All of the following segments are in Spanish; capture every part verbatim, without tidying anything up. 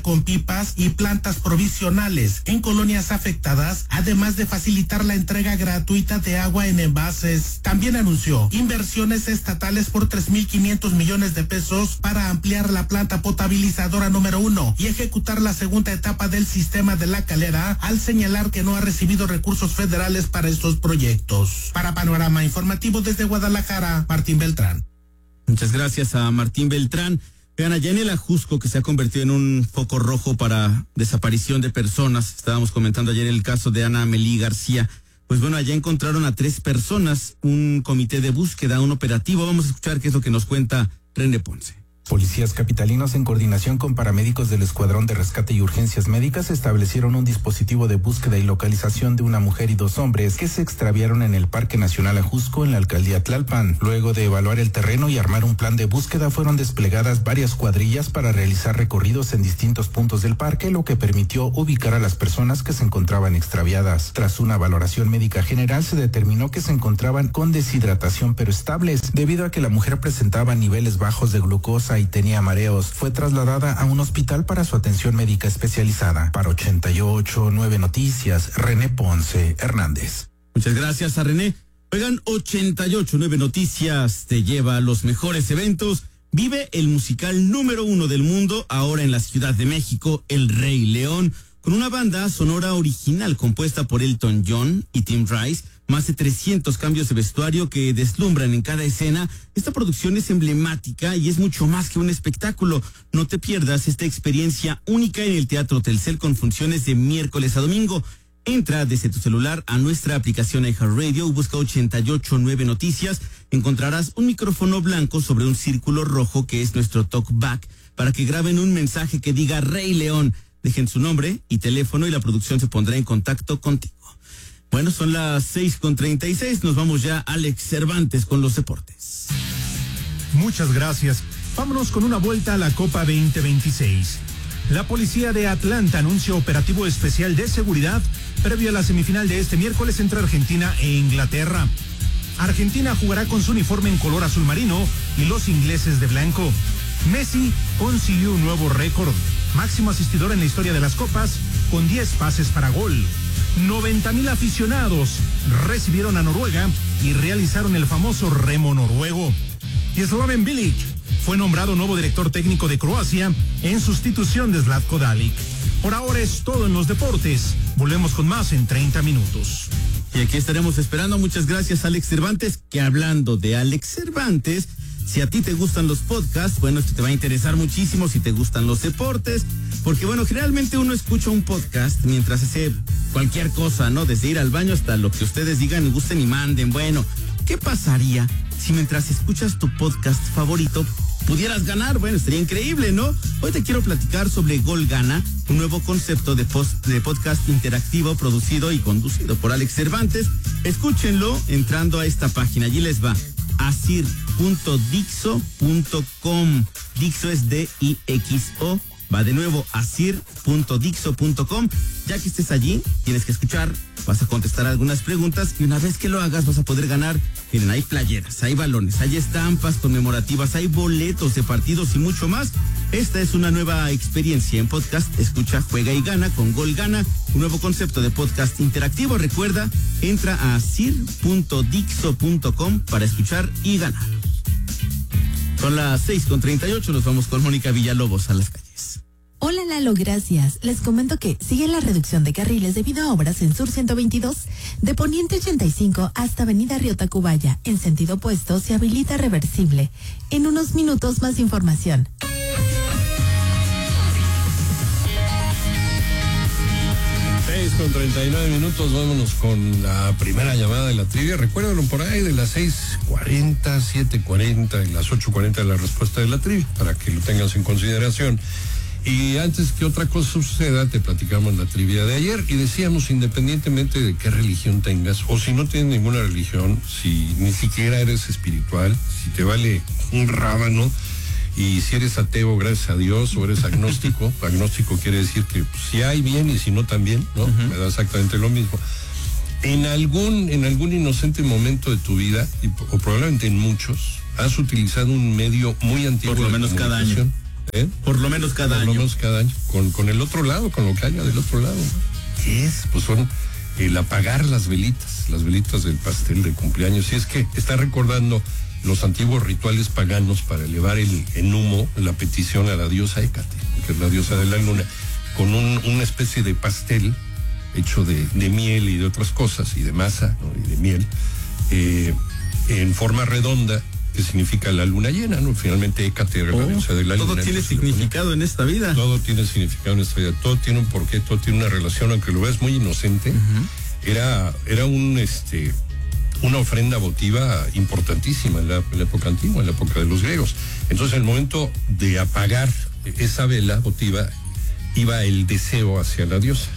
con pipas y plantas provisionales en colonias afectadas, además de facilitar la entrega gratuita de agua en envases. También anunció inversiones estatales por tres mil quinientos millones de pesos para ampliar la planta potabilizadora número uno y ejecutar la segunda etapa del sistema de La Calera, al señalar que no ha recibido recursos federales para estos proyectos. Para Panorama Informativo desde Guadalajara, Martín Beltrán. Muchas gracias a Martín Beltrán. Vean, allá en el Ajusco, que se ha convertido en un foco rojo para desaparición de personas, estábamos comentando ayer el caso de Ana Amelí García. Pues bueno, allá encontraron a tres personas, un comité de búsqueda, un operativo. Vamos a escuchar qué es lo que nos cuenta René Ponce. Policías capitalinos, en coordinación con paramédicos del Escuadrón de Rescate y Urgencias Médicas, establecieron un dispositivo de búsqueda y localización de una mujer y dos hombres que se extraviaron en el Parque Nacional Ajusco, en la alcaldía Tlalpan. Luego de evaluar el terreno y armar un plan de búsqueda, fueron desplegadas varias cuadrillas para realizar recorridos en distintos puntos del parque, lo que permitió ubicar a las personas que se encontraban extraviadas. Tras una valoración médica general, se determinó que se encontraban con deshidratación pero estables, debido a que la mujer presentaba niveles bajos de glucosa y tenía mareos. Fue trasladada a un hospital para su atención médica especializada. Para ochenta y ocho nueve Noticias, René Ponce Hernández. Muchas gracias a René. Oigan, ochenta y ocho nueve Noticias te lleva a los mejores eventos. Vive el musical número uno del mundo, ahora en la Ciudad de México, El Rey León, con una banda sonora original compuesta por Elton John y Tim Rice, más de trescientos cambios de vestuario que deslumbran en cada escena. Esta producción es emblemática y es mucho más que un espectáculo. No te pierdas esta experiencia única en el Teatro Telcel, con funciones de miércoles a domingo. Entra desde tu celular a nuestra aplicación iHeartRadio, busca ochenta y ocho nueve Noticias, encontrarás un micrófono blanco sobre un círculo rojo que es nuestro talkback, para que graben un mensaje que diga Rey León. Dejen su nombre y teléfono y la producción se pondrá en contacto contigo. Bueno, son las seis con treinta y seis, nos vamos ya, Alex Cervantes, con los deportes. Muchas gracias. Vámonos con una vuelta a la Copa veinte veintiséis. La policía de Atlanta anuncia operativo especial de seguridad previo a la semifinal de este miércoles entre Argentina e Inglaterra. Argentina jugará con su uniforme en color azul marino y los ingleses de blanco. Messi consiguió un nuevo récord, máximo asistidor en la historia de las copas, con diez pases para gol. noventa mil aficionados recibieron a Noruega y realizaron el famoso remo noruego. Y Slaven Bilic fue nombrado nuevo director técnico de Croacia en sustitución de Zlatko Dalic. Por ahora es todo en los deportes. Volvemos con más en treinta minutos. Y aquí estaremos esperando. Muchas gracias, Alex Cervantes, que hablando de Alex Cervantes, si a ti te gustan los podcasts, bueno, esto te va a interesar muchísimo. Si te gustan los deportes, porque bueno, generalmente uno escucha un podcast mientras hace cualquier cosa, ¿no? Desde ir al baño hasta lo que ustedes digan, gusten y manden. Bueno, ¿qué pasaría si mientras escuchas tu podcast favorito pudieras ganar? Bueno, estaría increíble, ¿no? Hoy te quiero platicar sobre Gol Gana, un nuevo concepto de, post, de podcast interactivo producido y conducido por Alex Cervantes. Escúchenlo entrando a esta página. Allí les va. asir punto dixo punto com. Dixo es D I X O. Va de nuevo, asir punto dixo punto com. Ya que estés allí, tienes que escuchar, vas a contestar algunas preguntas y una vez que lo hagas vas a poder ganar. Miren, hay playeras, hay balones, hay estampas conmemorativas, hay boletos de partidos y mucho más. Esta es una nueva experiencia en podcast. Escucha, juega y gana con Gol Gana, un nuevo concepto de podcast interactivo. Recuerda, entra a asir punto dixo punto com para escuchar y ganar. Son las seis con treinta y ocho, nos vamos con Mónica Villalobos a las calles. Hola Lalo, gracias. Les comento que sigue la reducción de carriles debido a obras en Sur ciento veintidós, de Poniente ochenta y cinco hasta Avenida Río Tacubaya. En sentido opuesto se habilita reversible. En unos minutos más información. seis con treinta y nueve minutos, vámonos con la primera llamada de la trivia. Recuerden por ahí de las seis cuarenta, siete cuarenta y las ocho cuarenta de la respuesta de la trivia, para que lo tengas en consideración. Y antes que otra cosa suceda, te platicamos la trivia de ayer y decíamos, independientemente de qué religión tengas, o si no tienes ninguna religión, si ni siquiera eres espiritual, si te vale un rábano, y si eres ateo, gracias a Dios, o eres agnóstico, agnóstico quiere decir que pues, si hay bien y si no también, ¿no? Uh-huh. Me da exactamente lo mismo. En algún, en algún inocente momento de tu vida, y, o probablemente en muchos, has utilizado un medio muy antiguo. Por lo menos cada año. ¿Eh? Por lo menos cada Por año. Por lo menos cada año. Con, con el otro lado, con lo que haya del otro lado. ¿Qué es? Pues son el apagar las velitas, las velitas del pastel de cumpleaños. Y es que está recordando los antiguos rituales paganos para elevar el, en humo la petición a la diosa Hécate, que es la diosa de la luna, con un, una especie de pastel hecho de, de miel y de otras cosas, y de masa, ¿no? Y de miel, eh, en forma redonda, que significa la luna llena, ¿no? Finalmente Hécate era oh, la diosa de la todo luna. Todo tiene significado en esta vida. Todo tiene significado en esta vida, todo tiene un porqué, todo tiene una relación, aunque lo veas muy inocente. Uh-huh. Era, era un, este, una ofrenda votiva importantísima en la, en la época antigua, en la época de los griegos. Entonces, en el momento de apagar esa vela votiva, iba el deseo hacia la diosa.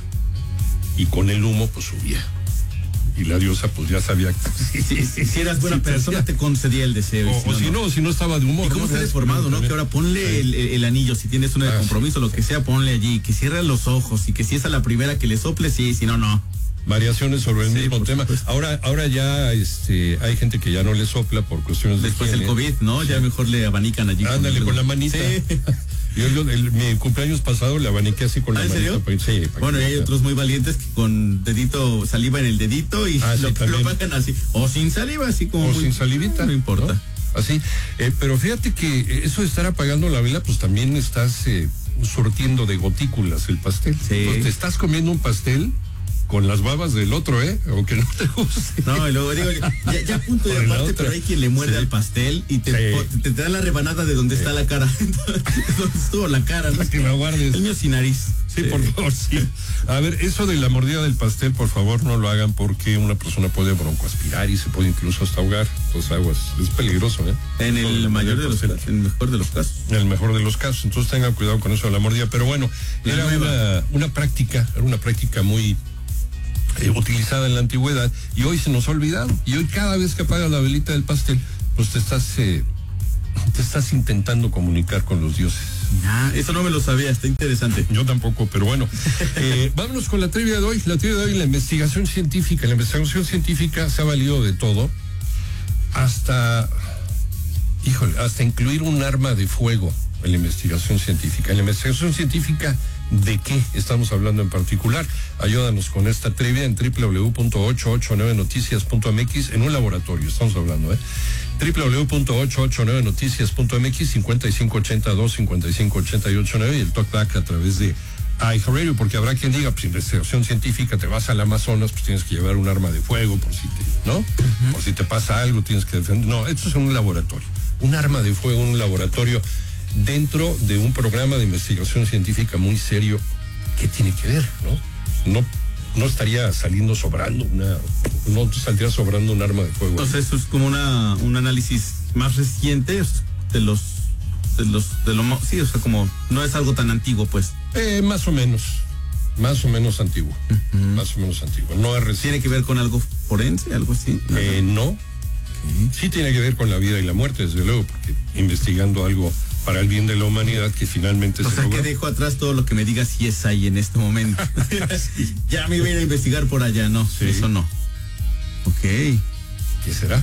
Y con el humo, pues subía. Y la diosa, pues ya sabía que si, si, si eras buena sí, persona, te concedía el deseo. O, si, o no, si no, si no estaba de humor. ¿Y cómo ¿no? se ha deformado, no? Que ahora ponle el, el anillo, si tienes un ah, compromiso, lo que sea, ponle allí, que cierre los ojos y que si es a la primera que le sople, sí, si no, no. Variaciones sobre el sí, mismo tema. Supuesto. Ahora, ahora ya este, hay gente que ya no le sopla por cuestiones de después del COVID, ¿no? Ya mejor le abanican allí. Ándale con, con la manita. Sí. Yo, yo el, mi cumpleaños pasado le abaniqué así con ¿Ah, la ¿en manita. Serio? Sí, bueno, y hay otros muy valientes que con dedito, saliva en el dedito y ah, lo, sí, lo pagan así. O sin saliva, así como. O muy, sin salivita. No importa. ¿No? Así. Eh, pero fíjate que eso de estar apagando la vela, pues también estás eh, surtiendo de gotículas el pastel. Sí. Entonces te estás comiendo un pastel con las babas del otro, ¿eh? Aunque no te guste. No, y luego digo, ya, ya punto de aparte, pero hay quien le muerde sí. al pastel y te, sí. te, te da la rebanada de donde sí. está la cara. Donde estuvo la cara, ¿no? Para que me guardes. El mío sin nariz. Sí, sí, por favor, sí. A ver, eso de la mordida del pastel, por favor, no lo hagan porque una persona puede broncoaspirar y se puede incluso hasta ahogar. Pues aguas, es peligroso, ¿eh? En el no, mayor de los casos, en el mejor de los casos. En el mejor de los casos. Entonces tengan cuidado con eso de la mordida. Pero bueno, la era una, una práctica, era una práctica muy Eh, utilizada en la antigüedad y hoy se nos ha olvidado y hoy cada vez que apagas la velita del pastel pues te estás eh, te estás intentando comunicar con los dioses. Ah, eso no me lo sabía, está interesante. Yo tampoco, pero bueno. eh, vámonos con la trivia de hoy. La trivia de hoy, la investigación científica. La investigación científica se ha valido de todo hasta, híjole, hasta incluir un arma de fuego en la investigación científica. En la investigación científica, ¿de qué estamos hablando en particular? Ayúdanos con esta trivia en doble u doble u doble u punto ocho ocho nueve noticias punto m x, en un laboratorio, estamos hablando, ¿eh? doble u doble u doble u punto ocho ocho nueve noticias punto m x, cincuenta y cinco ochenta y dos, cincuenta y cinco ochenta y ocho nueve y el talkback a través de iHeartRadio, porque habrá quien diga, pues investigación científica, te vas al Amazonas, pues tienes que llevar un arma de fuego por si te, ¿no? Uh-huh. Por si te pasa algo, tienes que defender. No, esto es en un laboratorio. Un arma de fuego en un laboratorio dentro de un programa de investigación científica muy serio. ¿Qué tiene que ver, no? No, no estaría saliendo sobrando una, no saldría sobrando un arma de fuego. Entonces eso es como una, un análisis más reciente de los, de los, de lo, sí, o sea, como no es algo tan antiguo, pues. Eh, más o menos, más o menos antiguo, uh-huh. más o menos antiguo. No es reciente. ¿Tiene que ver con algo forense, algo así? Eh, no. Okay. Sí tiene que ver con la vida y la muerte, desde luego, porque investigando algo para el bien de la humanidad que finalmente o se sea, logró. Que dejo atrás todo lo que me digas si es ahí en este momento. Sí. Ya me voy a ir a investigar por allá, no, sí. Eso no. Ok. ¿Qué será?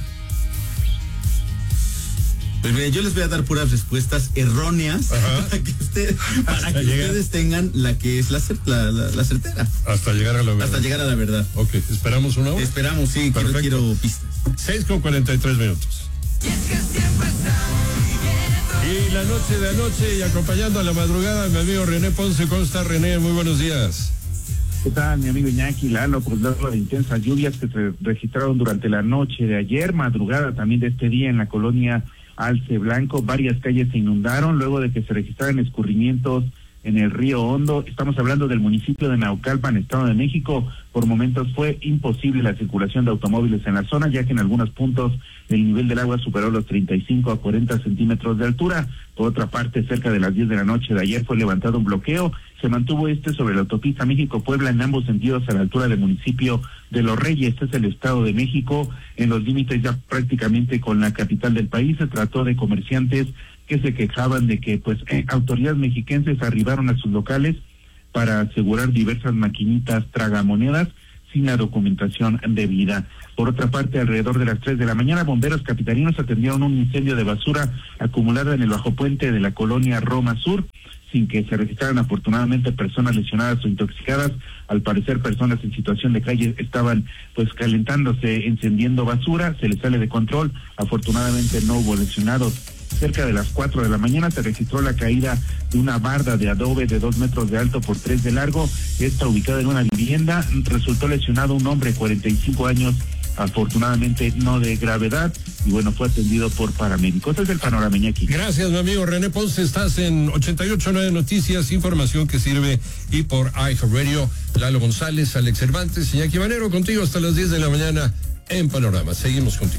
Pues miren, yo les voy a dar puras respuestas erróneas para que, usted, para que ustedes tengan la que es la, la, la, la certera. Hasta llegar a la verdad. Hasta llegar a la verdad. Ok, ¿esperamos una hora? Esperamos, sí, quiero, quiero pistas. seis con cuarenta y tres minutos. Y es que siempre Y la noche de anoche y acompañando a la madrugada, mi amigo René Ponce. ¿Cómo está, René? Muy buenos días. ¿Qué tal, mi amigo Iñaki Lalo? Pues luego de intensas lluvias que se registraron durante la noche de ayer, madrugada también de este día en la colonia Alce Blanco, varias calles se inundaron luego de que se registraran escurrimientos en el río Hondo. Estamos hablando del municipio de Naucalpan, Estado de México. Por momentos fue imposible la circulación de automóviles en la zona, ya que en algunos puntos el nivel del agua superó los treinta y cinco a cuarenta centímetros de altura. Por otra parte, cerca de las diez de la noche de ayer fue levantado un bloqueo. Se mantuvo este sobre la autopista México-Puebla en ambos sentidos a la altura del municipio de Los Reyes. Este es el Estado de México, en los límites ya prácticamente con la capital del país. Se trató de comerciantes que se quejaban de que pues eh, autoridades mexiquenses arribaron a sus locales para asegurar diversas maquinitas tragamonedas. sin la documentación debida. Por otra parte, alrededor de las tres de la mañana, bomberos capitalinos atendieron un incendio de basura acumulada en el bajo puente de la colonia Roma Sur, sin que se registraran afortunadamente personas lesionadas o intoxicadas. Al parecer, personas en situación de calle estaban pues calentándose, encendiendo basura, se les sale de control. Afortunadamente no hubo lesionados. Cerca de las cuatro de la mañana se registró la caída de una barda de adobe de dos metros de alto por tres de largo. Esta ubicada en una vivienda. Resultó lesionado un hombre de cuarenta y cinco años, afortunadamente no de gravedad, y bueno, fue atendido por paramédicos. Es el panorama, Iñaki. Gracias, mi amigo René Ponce. Estás en ochenta y ocho punto nueve Noticias, información que sirve, y por iHeartRadio. Lalo González, Alex Cervantes, Iñaki Manero, contigo hasta las diez de la mañana en Panorama. Seguimos contigo.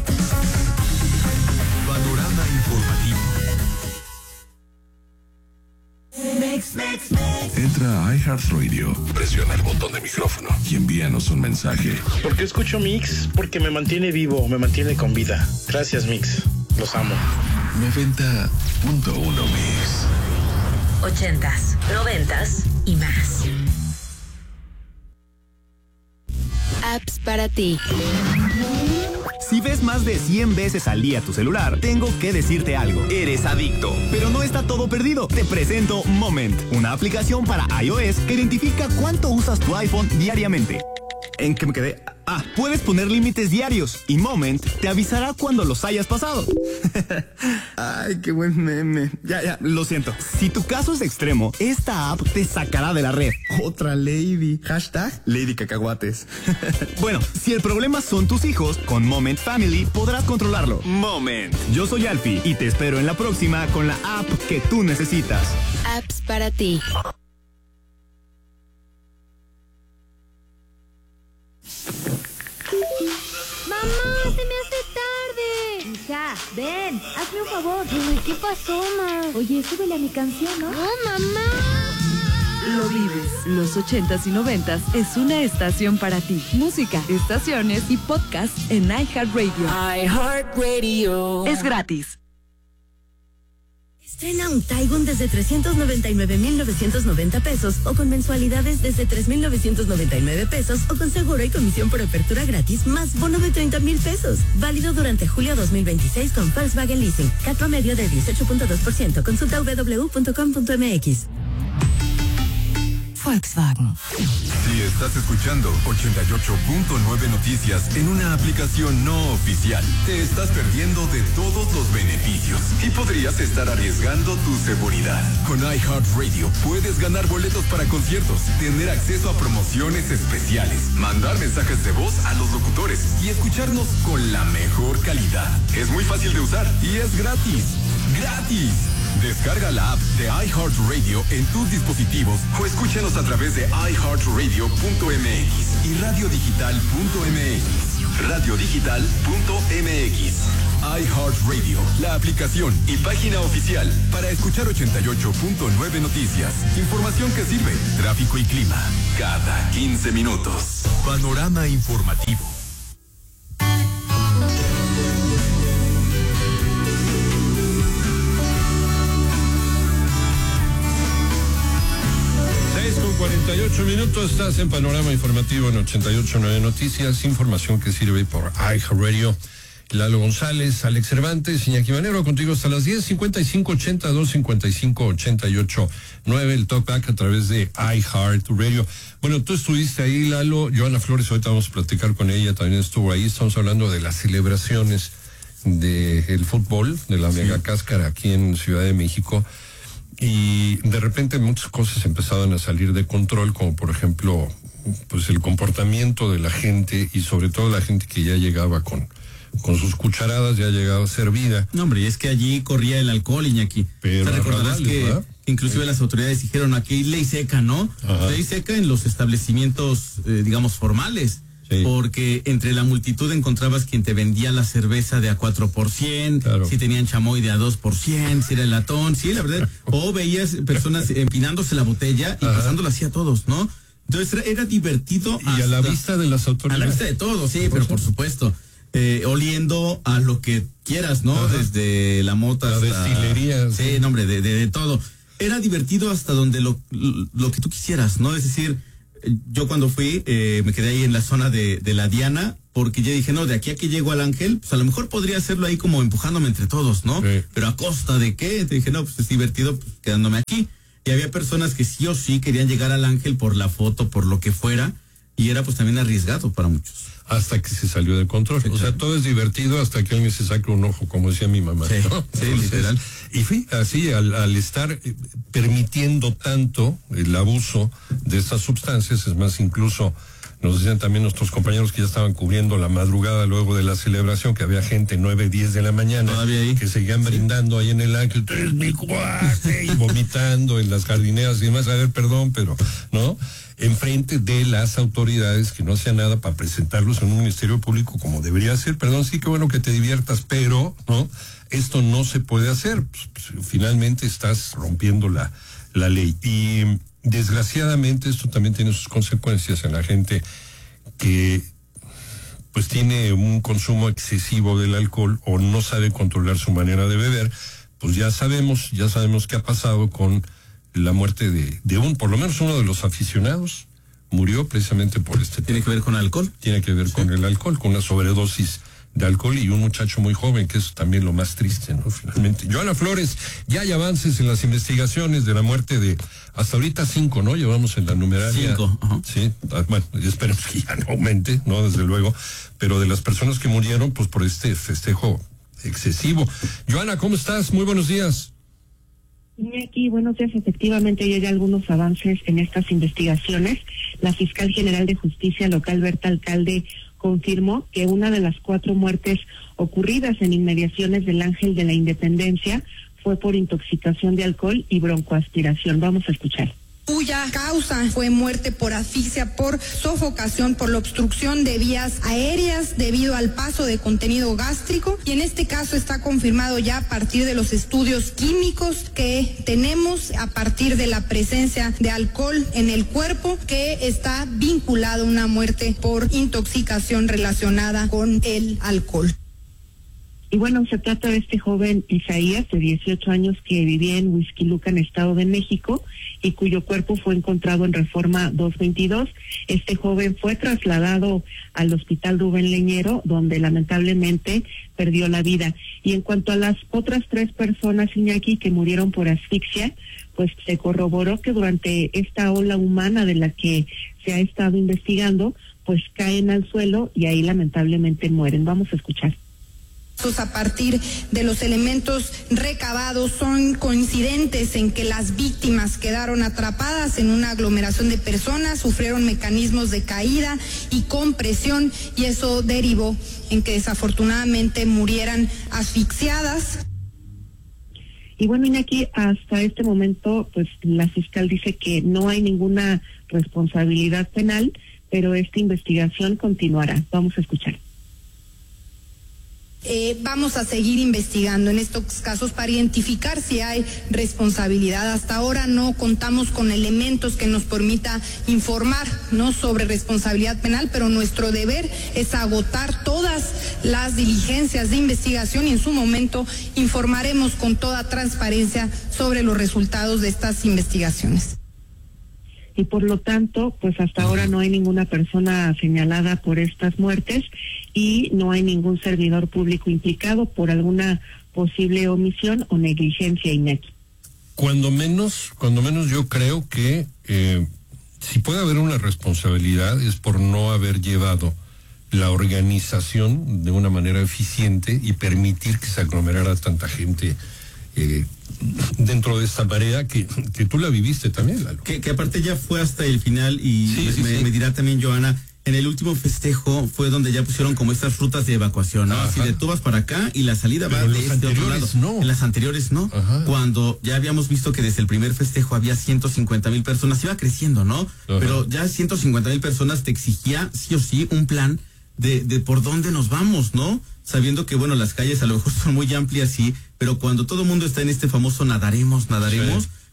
Panorama informativo. Entra a iHeartRadio, presiona el botón de micrófono y envíanos un mensaje. ¿Por qué escucho Mix? Porque me mantiene vivo, me mantiene con vida. Gracias, Mix. Los amo. noventa punto uno Mix. Ochentas, noventas y más. Apps para ti. Si ves más de cien veces al día tu celular, tengo que decirte algo. Eres adicto. Pero no está todo perdido. Te presento Moment, una aplicación para iOS que identifica cuánto usas tu iPhone diariamente. ¿En qué me quedé? Ah, puedes poner límites diarios y Moment te avisará cuando los hayas pasado. Ay, qué buen meme. Ya, ya, lo siento. Si tu caso es extremo, esta app te sacará de la red. Otra lady. Hashtag Lady Cacahuates. Bueno, si el problema son tus hijos, con Moment Family podrás controlarlo. Moment. Yo soy Alfie y te espero en la próxima con la app que tú necesitas. Apps para ti. ¡Mamá, se me hace tarde! Hija, ven, hazme un favor. Uy, ¿qué pasó, ma? Oye, súbele a mi canción, ¿no? ¡No, mamá! Lo vives. Los ochentas y noventas es una estación para ti. Música, estaciones y podcast en iHeartRadio. iHeartRadio. Es gratis. Estrena un Taigun desde trescientos noventa y nueve mil novecientos noventa pesos o con mensualidades desde tres mil novecientos noventa y nueve pesos o con seguro y comisión por apertura gratis más bono de treinta mil pesos. Válido durante julio dos mil veintiséis con Volkswagen Leasing. Cat promedio de dieciocho punto dos por ciento. Consulta doble u doble u doble u punto com punto m x. Volkswagen. Si estás escuchando ochenta y ocho punto nueve Noticias en una aplicación no oficial, te estás perdiendo de todos los beneficios y podrías estar arriesgando tu seguridad. Con iHeartRadio puedes ganar boletos para conciertos, tener acceso a promociones especiales, mandar mensajes de voz a los locutores y escucharnos con la mejor calidad. Es muy fácil de usar y es gratis. ¡Gratis! Descarga la app de iHeartRadio en tus dispositivos o escúchanos a través de i heart radio punto m x y radio digital punto m x. radio digital punto m x. iHeartRadio, la aplicación y página oficial para escuchar ochenta y ocho punto nueve Noticias. Información que sirve, tráfico y clima, cada quince minutos. Panorama informativo. cuarenta y ocho minutos, estás en Panorama Informativo en ochenta y ocho punto nueve Noticias, información que sirve por iHeartRadio. Lalo González, Alex Cervantes, Iñaki Manero, contigo hasta las diez, cincuenta y cinco ochenta y dos cincuenta y cinco ochenta y ocho nueve, el talkback a través de iHeartRadio. Bueno, tú estuviste ahí, Lalo. Joana Flores, ahorita vamos a platicar con ella, también estuvo ahí. Estamos hablando de las celebraciones del fútbol, de la sí. mega cáscara aquí en Ciudad de México. Y de repente muchas cosas empezaban a salir de control, como por ejemplo, pues el comportamiento de la gente y sobre todo la gente que ya llegaba con, con sus cucharadas, ya llegaba servida. No, hombre, y es que allí corría el alcohol, Iñaki. Pero o sea, recordarás radales, que ¿verdad? Inclusive sí. las autoridades dijeron aquí hay ley seca, ¿no? Ajá. Ley seca en los establecimientos, eh, digamos, formales. Sí. Porque entre la multitud encontrabas quien te vendía la cerveza de a cuatro por cien, claro. si tenían chamoy de a dos por cien, si era el latón, sí, la verdad. O veías personas empinándose la botella y Ajá. pasándola así a todos, ¿no? Entonces era, era divertido. Y hasta, a la vista de las autoridades. A la vista de todos, sí, pero por supuesto. Eh, oliendo a lo que quieras, ¿no? Ajá. Desde la mota la hasta... destilería. Sí, sí, no, hombre, de, de, de todo. Era divertido hasta donde lo, lo que tú quisieras, ¿no? Es decir... yo cuando fui, eh, me quedé ahí en la zona de, de la Diana, porque yo dije, no, de aquí a que llego al Ángel, pues a lo mejor podría hacerlo ahí como empujándome entre todos, ¿no? Sí. Pero ¿a costa de qué? Te dije, no, pues es divertido pues, quedándome aquí. Y había personas que sí o sí querían llegar al Ángel por la foto, por lo que fuera, y era pues también arriesgado para muchos. Hasta que se salió de control. Sí, o sea, todo es divertido hasta que alguien se saca un ojo, como decía mi mamá. Sí, ¿no? sí, Entonces, literal. Y fui así, al, al estar eh, permitiendo tanto el abuso de estas sustancias, es más, incluso nos decían también nuestros compañeros que ya estaban cubriendo la madrugada luego de la celebración, que había gente nueve, diez de la mañana, todavía ahí, que seguían brindando ahí en el Ángel, tú eres mi cuate, y vomitando en las jardineras y demás, a ver, perdón, pero, ¿no? Enfrente de las autoridades que no hacían nada para presentarlos en un ministerio público como debería ser. Perdón, sí, qué bueno que te diviertas, pero, ¿no? Esto no se puede hacer. Pues, pues, finalmente estás rompiendo la, la ley. Y desgraciadamente esto también tiene sus consecuencias en la gente que pues tiene un consumo excesivo del alcohol o no sabe controlar su manera de beber. Pues ya sabemos, ya sabemos qué ha pasado con la muerte de, de un, por lo menos uno de los aficionados, murió precisamente por este ¿Tiene tema. que ver con alcohol? Tiene que ver sí. con el alcohol, con una sobredosis de alcohol y un muchacho muy joven, que es también lo más triste, ¿no? Finalmente. Joana Flores, ya hay avances en las investigaciones de la muerte de, hasta ahorita cinco, ¿no? Llevamos en la numeraria. Cinco, ajá. Sí, bueno, esperemos que ya no aumente, ¿no? Desde luego, pero de las personas que murieron, pues por este festejo excesivo. Joana, ¿cómo estás? Muy buenos días. Aquí, buenos días. Efectivamente, ya hay algunos avances en estas investigaciones. La fiscal general de justicia local, Berta Alcalde, confirmó que una de las cuatro muertes ocurridas en inmediaciones del Ángel de la Independencia fue por intoxicación de alcohol y broncoaspiración. Vamos a escuchar. Cuya causa fue muerte por asfixia, por sofocación, por la obstrucción de vías aéreas debido al paso de contenido gástrico, y en este caso está confirmado ya a partir de los estudios químicos que tenemos, a partir de la presencia de alcohol en el cuerpo, que está vinculado a una muerte por intoxicación relacionada con el alcohol. Y bueno, se trata de este joven Isaías, de dieciocho años, que vivía en Huixquilucan, Estado de México, y cuyo cuerpo fue encontrado en Reforma doscientos veintidós. Este joven fue trasladado al Hospital Rubén Leñero, donde lamentablemente perdió la vida. Y en cuanto a las otras tres personas, Iñaki, que murieron por asfixia, pues se corroboró que durante esta ola humana de la que se ha estado investigando, pues caen al suelo y ahí lamentablemente mueren. Vamos a escuchar. A partir de los elementos recabados son coincidentes en que las víctimas quedaron atrapadas en una aglomeración de personas, sufrieron mecanismos de caída y compresión, y eso derivó en que desafortunadamente murieran asfixiadas. Y bueno, Iñaki, hasta este momento, pues la fiscal dice que no hay ninguna responsabilidad penal, pero esta investigación continuará. Vamos a escuchar. Eh, vamos a seguir investigando en estos casos para identificar si hay responsabilidad. Hasta ahora no contamos con elementos que nos permita informar, ¿no?, sobre responsabilidad penal, pero nuestro deber es agotar todas las diligencias de investigación y en su momento informaremos con toda transparencia sobre los resultados de estas investigaciones. Y por lo tanto, pues hasta ahora no hay ninguna persona señalada por estas muertes y no hay ningún servidor público implicado por alguna posible omisión o negligencia, Iñaki. Cuando menos, cuando menos yo creo que eh, si puede haber una responsabilidad es por no haber llevado la organización de una manera eficiente y permitir que se aglomerara tanta gente eh, dentro de esta marea que, que tú la viviste también, Lalo. Que, que aparte ya fue hasta el final y sí, sí, me, sí. me dirá también Joana, en el último festejo fue donde ya pusieron como estas rutas de evacuación, ¿no? Ajá. Así de tú vas para acá y la salida Pero va de este otro lado. No. En las anteriores no. Ajá. Cuando ya habíamos visto que desde el primer festejo había ciento cincuenta mil personas, iba creciendo, ¿no? Ajá. Pero ya ciento cincuenta mil personas te exigía sí o sí un plan de, de por dónde nos vamos, ¿no? Sabiendo que, bueno, las calles a lo mejor son muy amplias, sí, pero cuando todo el mundo está en este famoso nadaremos, nadaremos, sí.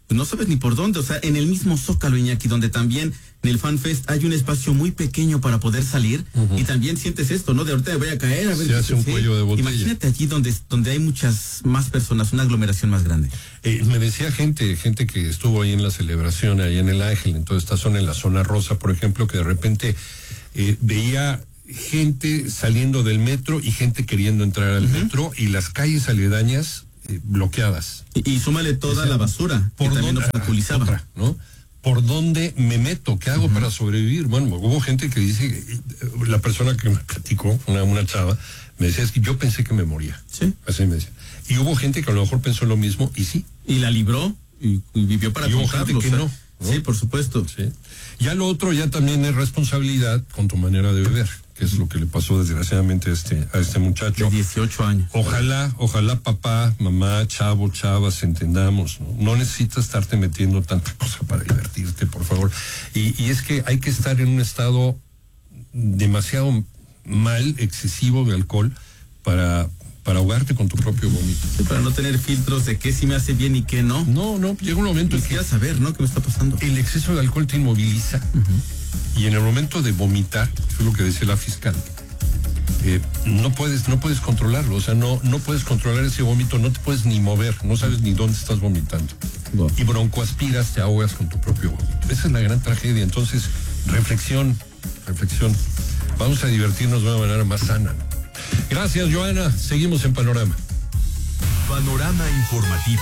pues no sabes ni por dónde, o sea, en el mismo Zócalo, Iñaki, donde también en el FanFest hay un espacio muy pequeño para poder salir, uh-huh. y también sientes esto, ¿no? De ahorita me voy a caer, a ver. Se hace un cuello de botella. Imagínate allí donde, donde hay muchas más personas, una aglomeración más grande. Eh, me decía gente, gente que estuvo ahí en la celebración, ahí en el Ángel, en toda esta zona, en la zona rosa, por ejemplo, que de repente eh, veía gente saliendo del metro y gente queriendo entrar al uh-huh. metro, y las calles aledañas eh, bloqueadas. Y, y súmale toda o sea, la basura, por que también dónde, obstaculizaba. Otra, ¿no? ¿Por dónde me meto? ¿Qué hago uh-huh. para sobrevivir? Bueno, hubo gente que dice, la persona que me platicó, una, una chava, me decía, es que yo pensé que me moría. Sí. Así me decía. Y hubo gente que a lo mejor pensó lo mismo, y sí. Y la libró, y, y vivió para y hubo contarlo, gente que o sea, no, ¿no? Sí, por supuesto. Sí. Ya lo otro ya también es responsabilidad con tu manera de beber, que es lo que le pasó desgraciadamente a este, a este muchacho. De dieciocho años. Ojalá, ojalá papá, mamá, chavo, chavas, entendamos, ¿no? No necesitas estarte metiendo tanta cosa para divertirte, por favor. Y, y es que hay que estar en un estado demasiado mal, excesivo de alcohol para... para ahogarte con tu propio vómito. Sí, para no tener filtros de qué sí me hace bien y qué no. No, no, llega un momento en que... Quieras saber, ¿no? ¿Qué me está pasando? El exceso de alcohol te inmoviliza. Uh-huh. Y en el momento de vomitar, eso es lo que decía la fiscal, eh, no puedes no puedes controlarlo. O sea, no, no puedes controlar ese vómito, no te puedes ni mover, no sabes ni dónde estás vomitando. Wow. Y broncoaspiras, te ahogas con tu propio vómito. Esa es la gran tragedia. Entonces, reflexión, reflexión. Vamos a divertirnos de una manera más sana, ¿no? Gracias, Joana. Seguimos en Panorama. Panorama informativo.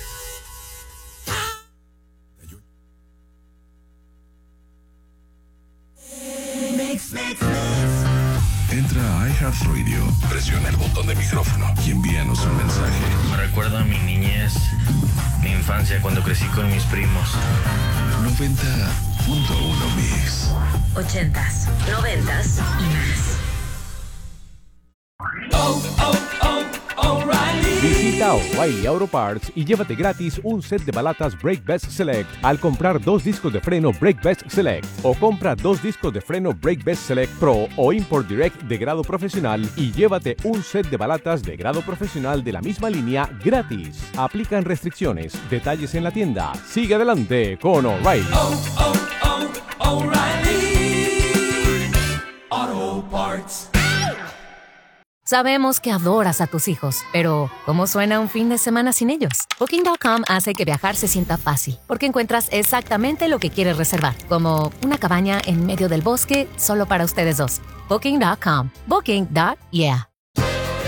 Entra a iHeartRadio, presiona el botón de micrófono y envíanos un mensaje. Me recuerda a mi niñez, mi infancia cuando crecí con mis primos. noventa punto uno Mix. Ochentas, noventas y más. Oh, oh, oh, O'Reilly. Visita O'Reilly Auto Parts y llévate gratis un set de balatas Brake Best Select al comprar dos discos de freno Brake Best Select, o compra dos discos de freno Brake Best Select Pro o Import Direct de grado profesional y llévate un set de balatas de grado profesional de la misma línea gratis. Aplican restricciones. Detalles en la tienda. Sigue adelante con O'Reilly. Oh, oh, oh, O'Reilly Auto Parts. Sabemos que adoras a tus hijos, pero ¿cómo suena un fin de semana sin ellos? Booking punto com hace que viajar se sienta fácil, porque encuentras exactamente lo que quieres reservar, como una cabaña en medio del bosque solo para ustedes dos. Booking punto com. Booking. Yeah.